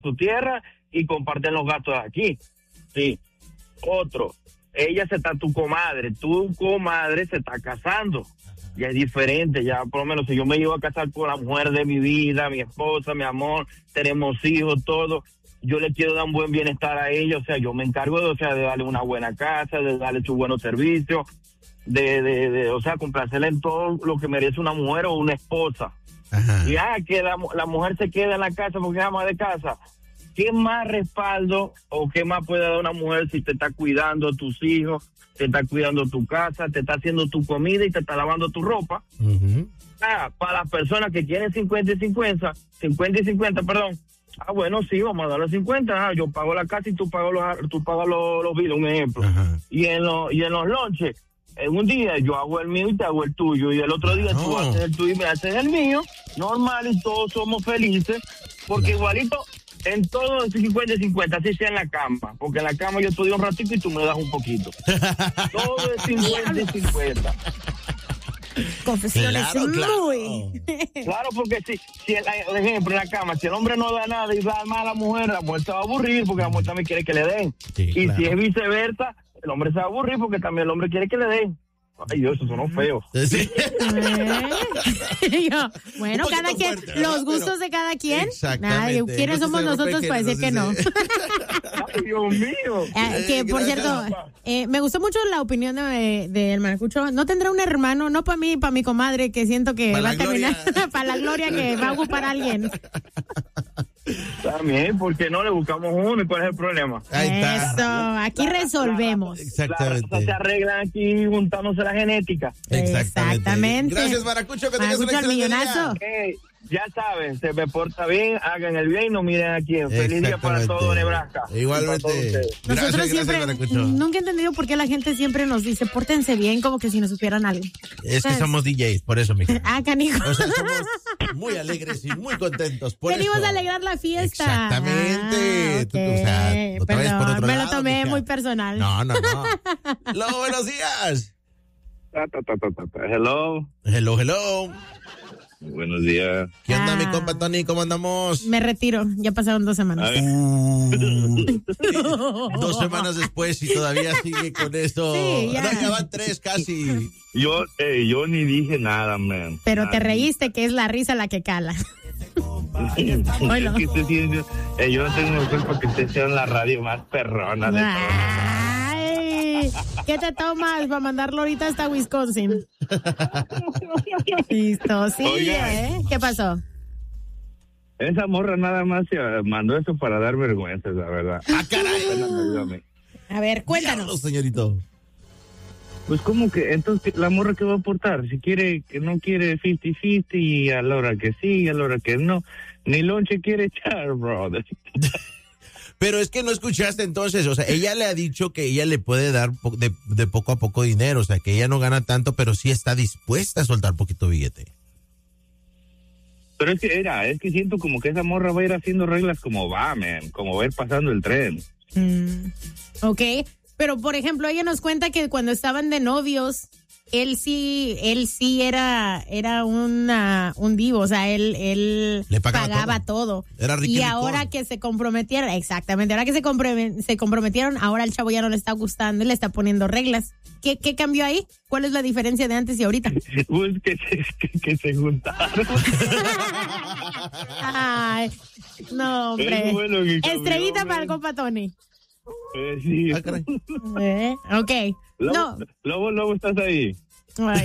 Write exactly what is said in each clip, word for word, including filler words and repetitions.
tu tierra y comparten los gastos aquí. Sí. Otro, ella se está, tu comadre, tu comadre se está casando. Ya es diferente, ya por lo menos si yo me iba a casar con la mujer de mi vida, mi esposa, mi amor, tenemos hijos, todo, yo le quiero dar un buen bienestar a ella, o sea, yo me encargo de, o sea, de darle una buena casa, de darle sus buenos servicios, de, de, de, o sea, complacerle en todo lo que merece una mujer o una esposa. Ajá. Y ah, que la, la mujer se queda en la casa porque es ama de casa. ¿Qué más respaldo o qué más puede dar una mujer si te está cuidando a tus hijos, te está cuidando tu casa, te está haciendo tu comida y te está lavando tu ropa? Uh-huh. Ah, para las personas que quieren cincuenta y cincuenta, cincuenta y cincuenta, perdón. Ah, bueno, sí, vamos a darle cincuenta. Ah, yo pago la casa y tú pagas los, tú pagas los, los bills, un ejemplo. Uh-huh. Y en los, y en los lonches, en un día yo hago el mío y te hago el tuyo, y el otro día no. tú haces el tuyo y me haces el mío, normal, y todos somos felices, porque claro. igualito en todo es cincuenta y cincuenta, así sea en la cama, porque en la cama yo estudio un ratito y tú me das un poquito. Todo es cincuenta y cincuenta. Confesiones claro, muy... Claro. claro, porque si, si el, por ejemplo, en la cama, si el hombre no da nada y da más a la mujer, la mujer se va a aburrir porque la mujer también quiere que le den. Sí, y claro. si es viceversa, el hombre se va a aburrir porque también el hombre quiere que le den. Ay, Dios, eso sonó feo. Sí. Yo, bueno, cada quien, fuerte, los gustos pero, de cada quien. Exactamente. Nadie, ¿quiénes somos nosotros para decir que no? Ay, Dios mío. Eh, que, por cierto, eh, me gustó mucho la opinión de, de el Maracucho. No tendrá un hermano, no para mí, para mi comadre, que siento que va a terminar, para la gloria que va a ocupar a alguien. También, porque no le buscamos uno y cuál es el problema. Ahí está. Eso, aquí la, resolvemos. La, Exactamente. Las se arreglan aquí juntándose la genética. Exactamente. Exactamente. Gracias, Maracucho, que tengas un excelente millonazo. Hey, ya saben, se me porta bien, hagan el bien y no miren a quién. Feliz día para todo Nebraska. Igualmente. Nosotros gracias, siempre, gracias, nunca he entendido por qué la gente siempre nos dice, pórtense bien, como que si nos supieran algo. Es que somos D Js, por eso, mija. Ah, canijo. O sea, somos muy alegres y muy contentos. Por Venimos eso. a alegrar la fiesta. Exactamente. Ah, okay. Tú, o sea, otra Perdón, vez por otro me lado, lo tomé mija. muy personal. No, no, no. Hello, buenos días. Ta, ta, ta, ta, ta. Hello. Hello, hello. Buenos días. ¿Qué onda, ah, mi compa Tony? ¿Cómo andamos? Me retiro, ya pasaron dos semanas. Uh, sí, dos semanas después y todavía sigue con esto. Sí, ya. No, ya van tres casi. Yo, eh, yo ni dije nada, man. Pero nada. te reíste, que es la risa la que cala. Bueno. Es que usted tiene, eh, yo no tengo culpa que usted sea en la radio más perrona de Ay, ¿qué te tomas para mandarlo ahorita hasta Wisconsin? Listo, sí, Oiga, ¿eh? ¿Qué pasó? Esa morra nada más se mandó eso para dar vergüenza, la verdad. ¡Ah, caray! A ver, cuéntanos. Diablo, señorito. Pues como que, entonces, ¿la morra qué va a aportar? Si quiere, que no quiere cincuenta cincuenta y a la hora que sí, a la hora que no. Ni lonche quiere echar, brother. Pero es que no escuchaste entonces, o sea, ella le ha dicho que ella le puede dar po- de, de poco a poco dinero, o sea, que ella no gana tanto, pero sí está dispuesta a soltar poquito billete. Pero es que era, es que siento como que esa morra va a ir haciendo reglas como va, man, como va a ir pasando el tren. Mm, ok, pero por ejemplo, ella nos cuenta que cuando estaban de novios, él sí, él sí era, era una, un divo, o sea, él, él Le pagaba, pagaba todo. todo. Era Ricky y Ricón. ahora que se comprometieron, exactamente, ahora que se, comprom- se comprometieron, ahora el chavo ya no le está gustando y le está poniendo reglas. ¿Qué, qué cambió ahí? ¿Cuál es la diferencia de antes y ahorita? Pues que se, que, que se juntaron. Ay, no, hombre. Es bueno que cambió, Estrellita man. para el compa Tony. Eh, sí. Ah, caray. Eh, ok. Lobo, No. Lobo, Lobo, ¿estás ahí? Ay.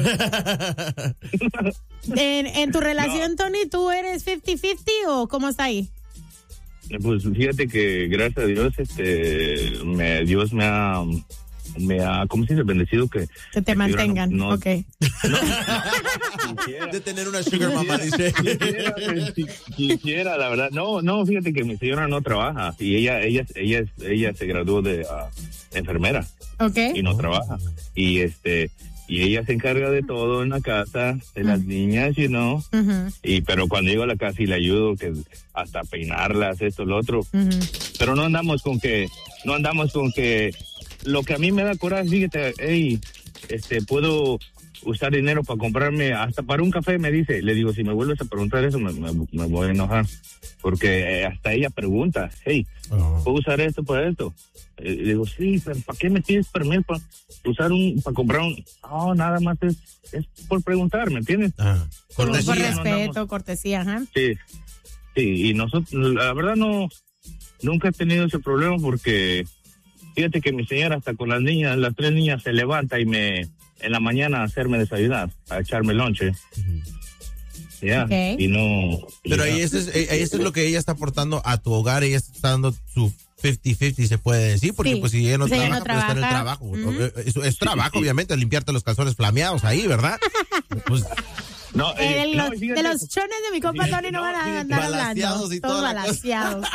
En, en tu relación, no. Tony, ¿tú eres cincuenta cincuenta o cómo está ahí? Pues fíjate que gracias a Dios, este, me, Dios me ha, me ha, ¿cómo se dice? Bendecido que... Que te mantengan, no, no, ok. No, no, quisiera, de tener una sugar mama, dice. Quisiera, quisiera, la verdad. No, no, fíjate que mi señora no trabaja y ella, ella, ella, ella se graduó de uh, enfermera. Ok. Y no trabaja. Y este... Y ella se encarga de todo en la casa, de las uh-huh. niñas, you know. Uh-huh. Y, pero cuando llego a la casa y le ayudo, que hasta peinarlas, esto, lo otro. Uh-huh. Pero no andamos con que, no andamos con que, lo que a mí me da coraje, fíjate, hey, este, puedo, usar dinero para comprarme, hasta para un café, me dice. Le digo, si me vuelves a preguntar eso, me, me, me voy a enojar. Porque eh, hasta ella pregunta, hey, uh-huh. ¿puedo usar esto para esto? Eh, le digo, sí, pero ¿para qué me pides permiso para usar un, para comprar un? No, nada más es, es por preguntar, ¿me entiendes? Uh-huh. Cortesía. Por respeto, no cortesía, ajá. ¿eh? Sí, sí, y nosotros, la verdad no, nunca he tenido ese problema porque, fíjate que mi señora hasta con las niñas, las tres niñas se levanta y me, en la mañana a hacerme desayunar, a echarme lonche. Uh-huh. Ya, okay. y no... Pero ahí eso, es, ahí eso es lo que ella está aportando a tu hogar, ella está dando su cincuenta cincuenta, se puede decir, porque sí. pues si ella no, sí, trabaja, no trabaja, pues está en el trabajo. Uh-huh. Es, es trabajo, sí, obviamente, sí. limpiarte los calzones flameados ahí, ¿verdad? Pues, no, eh, eh, no, los, de los chones de mi compa Tony no, no van a andar hablando. Y todos balanceados.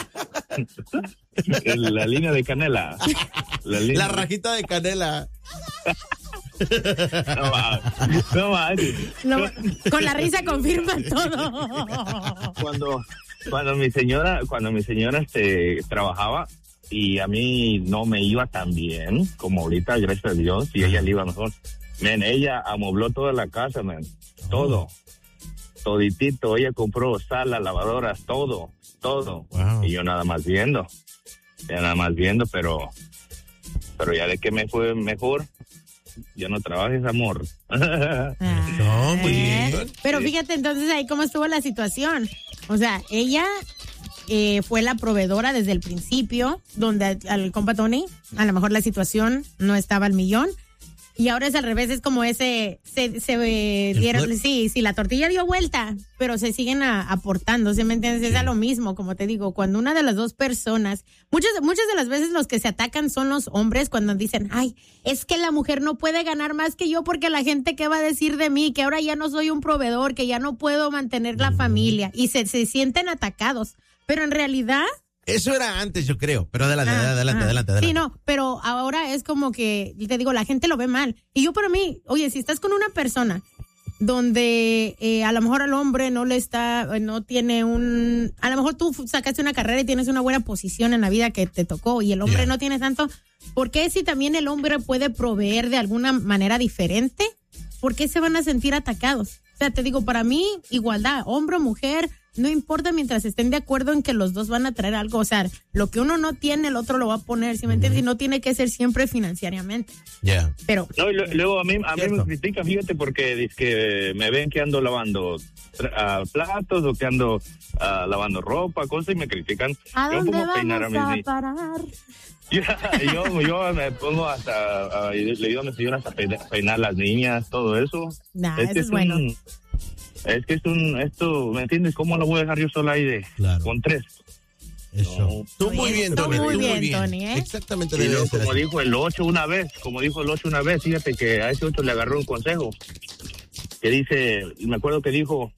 La línea de canela. La, línea. La rajita de canela. No va, no va. No, con la risa confirman todo. Cuando, cuando mi señora, cuando mi señora este, trabajaba y a mí no me iba tan bien como ahorita, gracias a Dios, y a ella le iba mejor. Man, ella amobló toda la casa, man, todo, toditito. Ella compró sala, lavadoras, todo, todo. Wow. Y yo nada más viendo, ya nada más viendo, pero, pero ya de que me fue mejor. Ya no trabajes, amor. Ah, no, muy bien. Pero fíjate entonces ahí cómo estuvo la situación. O sea, ella eh, fue la proveedora desde el principio, donde al, al compa Tony, a lo mejor la situación no estaba al millón. Y ahora es al revés, es como ese, se, se eh, dieron, sí, sí, la tortilla dio vuelta, pero se siguen a, aportando, ¿sí me entiendes? Es a lo mismo, como te digo, cuando una de las dos personas, muchas, muchas de las veces los que se atacan son los hombres cuando dicen, ay, es que la mujer no puede ganar más que yo porque la gente qué va a decir de mí, que ahora ya no soy un proveedor, que ya no puedo mantener la familia, y se, se sienten atacados, pero en realidad... Eso era antes, yo creo, pero adelante, ah, adelante, ah. adelante, adelante. Sí, no, pero ahora es como que, te digo, la gente lo ve mal. Y yo para mí, oye, si estás con una persona donde eh, a lo mejor al hombre no le está, no tiene un, a lo mejor tú sacaste una carrera y tienes una buena posición en la vida que te tocó y el hombre yeah. no tiene tanto, ¿por qué si también el hombre puede proveer de alguna manera diferente? ¿Por qué se van a sentir atacados? O sea, te digo, para mí, igualdad, hombre o mujer, no importa mientras estén de acuerdo en que los dos van a traer algo. O sea, lo que uno no tiene, el otro lo va a poner, ¿sí me entiendes? Y no tiene que ser siempre financieramente. Ya. Yeah. Pero... No, y lo, luego a mí, a mí me critican, fíjate, porque dice que me ven que ando lavando uh, platos o que ando uh, lavando ropa, cosas, y me critican. ¿A yo dónde vamos a, peinar a, mis... a parar? Yo, yo, yo me pongo hasta, uh, le digo a mi señora hasta peinar, peinar las niñas, todo eso. Nah, es eso es bueno. Un, Es que es un, esto, ¿me entiendes? ¿Cómo lo voy a dejar yo sola ahí de, claro. con tres? Eso. No. Tú muy bien, Tony. Tú muy bien, bien. Tony, ¿eh? Exactamente. Y luego, como dijo el ocho una vez, como dijo el ocho una vez, fíjate que a ese ocho le agarró un consejo. Que dice, me acuerdo que dijo,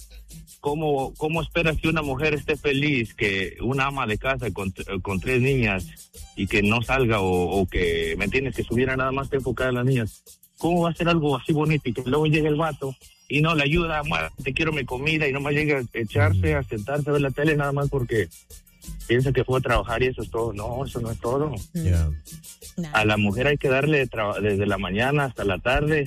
¿cómo, cómo esperas que una mujer esté feliz, que una ama de casa con, con tres niñas y que no salga o, o que, ¿me entiendes? Que estuviera nada más enfocada en las niñas. ¿Cómo va a ser algo así bonito y que luego llegue el vato y no le ayuda, te quiero mi comida, y no más llega a echarse, a sentarse a ver la tele nada más porque piensa que fue a trabajar y eso es todo? No, eso no es todo. Yeah. A la mujer hay que darle tra- desde la mañana hasta la tarde,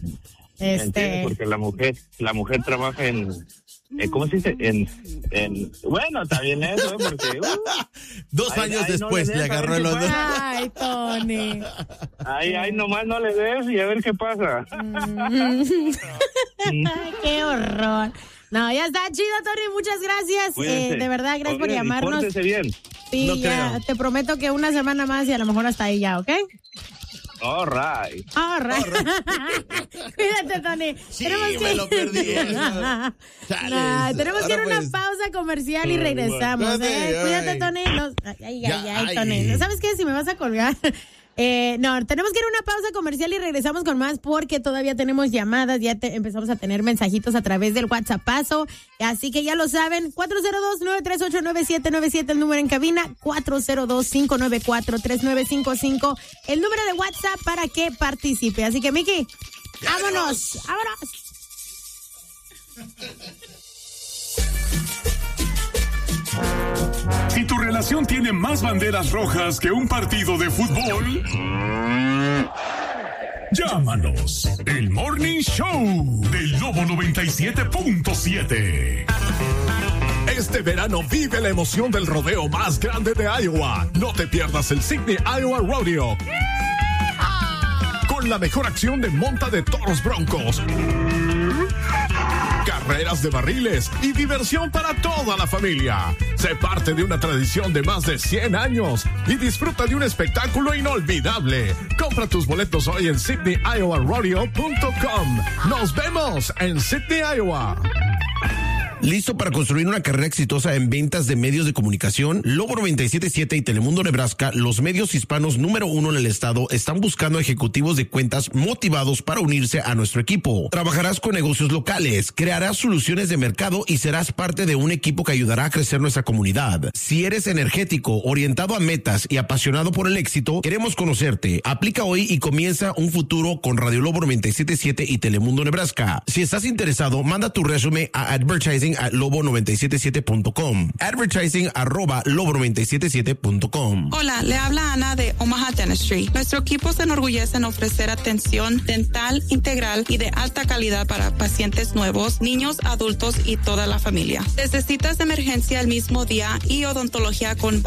este... porque la mujer la mujer trabaja en, en ¿cómo se dice? En, en bueno, también eso, ¿eh? Porque uh, dos ay, años ay, después no le, le agarró el otro. Ay, Tony. Ay, ay, nomás no le des y a ver qué pasa. Qué horror. No, ya está chido, Tony, muchas gracias. Eh, de verdad, gracias por llamarnos. Pórtese bien. Sí, no ya, creo. Te prometo que una semana más y a lo mejor hasta ahí ya, ¿ok? All right. All right. All right. Cuídate, Tony. Sí, tenemos me que... lo perdí. no, tenemos que ir a una pues... pausa comercial y regresamos, bueno, ¿eh? Ay, Cuídate, Tony. Los... Ay, ay, ya, ay, ay, Tony. ¿Sabes qué? Si me vas a colgar... Eh, no, tenemos que ir a una pausa comercial y regresamos con más porque todavía tenemos llamadas, ya te, empezamos a tener mensajitos a través del WhatsAppazo, así que ya lo saben, cuatro cero dos, nueve tres ocho, nueve siete nueve siete el número en cabina, cuatro cero dos, cinco nueve cuatro, tres nueve cinco cinco el número de WhatsApp para que participe, así que Miki, vámonos, vámonos. Si tu relación tiene más banderas rojas que un partido de fútbol, Llámanos. El Morning Show del Lobo noventa y siete punto siete. Este verano vive la emoción del rodeo más grande de Iowa. No te pierdas el Sidney Iowa Rodeo. Con la mejor acción de monta de toros broncos, carreras de barriles y diversión para toda la familia. Sé parte de una tradición de más de cien años y disfruta de un espectáculo inolvidable. Compra tus boletos hoy en Sidney Iowa Rodeo punto com. Nos vemos en Sidney, Iowa. ¿Listo para construir una carrera exitosa en ventas de medios de comunicación? Lobo noventa y siete punto siete y Telemundo Nebraska, los medios hispanos número uno en el estado, están buscando ejecutivos de cuentas motivados para unirse a nuestro equipo. Trabajarás con negocios locales, crearás soluciones de mercado y serás parte de un equipo que ayudará a crecer nuestra comunidad. Si eres energético, orientado a metas y apasionado por el éxito, queremos conocerte. Aplica hoy y comienza un futuro con Radio Lobo noventa y siete punto siete y Telemundo Nebraska. Si estás interesado, manda tu resumen a advertising at lobo noventa y siete siete punto com. Advertising arroba lobo noventa y siete siete punto com. Hola, le habla Ana de Omaha Dentistry. Nuestro equipo se enorgullece en ofrecer atención dental integral y de alta calidad para pacientes nuevos, niños, adultos y toda la familia. Necesitas de emergencia el mismo día y odontología con